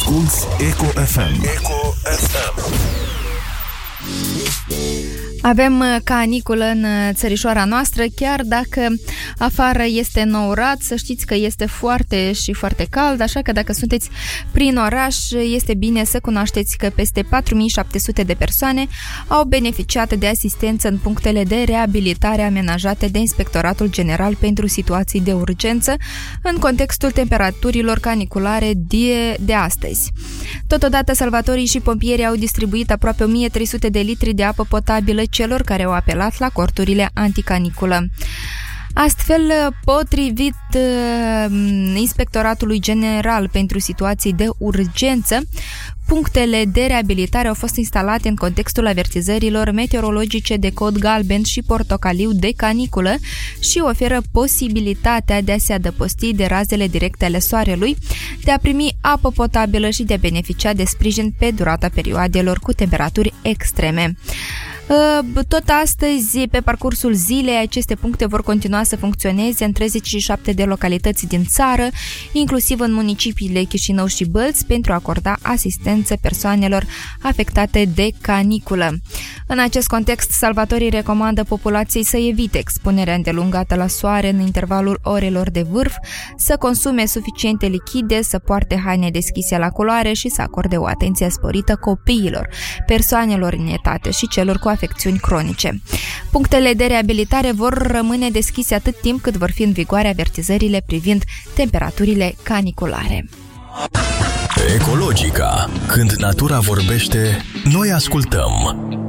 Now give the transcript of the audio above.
Asculți Eco FM. Eco FM. Avem caniculă în țărișoara noastră, chiar dacă afară este înourat, să știți că este foarte și foarte cald, așa că dacă sunteți prin oraș, este bine să cunoașteți că peste 4700 de persoane au beneficiat de asistență în punctele de reabilitare amenajate de Inspectoratul General pentru Situații de Urgență în contextul temperaturilor caniculare de astăzi. Totodată, salvatorii și pompierii au distribuit aproape 1300 de litri de apă potabilă celor care au apelat la corturile anticaniculă. Astfel, potrivit Inspectoratului General pentru Situații de Urgență, punctele de reabilitare au fost instalate în contextul avertizărilor meteorologice de cod galben și portocaliu de caniculă și oferă posibilitatea de a se adăposti de razele directe ale soarelui, de a primi apă potabilă și de a beneficia de sprijin pe durata perioadelor cu temperaturi extreme. Tot astăzi, pe parcursul zilei, aceste puncte vor continua să funcționeze în 37 de localități din țară, inclusiv în municipiile Chișinău și Bălți, pentru a acorda asistență persoanelor afectate de caniculă. În acest context, salvatorii recomandă populației să evite expunerea îndelungată la soare în intervalul orelor de vârf, să consume suficiente lichide, să poarte haine deschise la culoare și să acorde o atenție sporită copiilor, persoanelor în etate și celor cu afecțiuni cronice. Punctele de reabilitare vor rămâne deschise atât timp cât vor fi în vigoare avertizările privind temperaturile caniculare. Ecologica. Când natura vorbește, noi ascultăm.